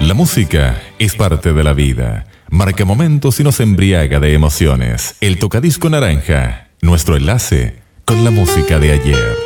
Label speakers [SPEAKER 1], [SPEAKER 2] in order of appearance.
[SPEAKER 1] La música es parte de la vida. Marca momentos y nos embriaga de emociones. El tocadisco naranja, nuestro enlace con la música de ayer.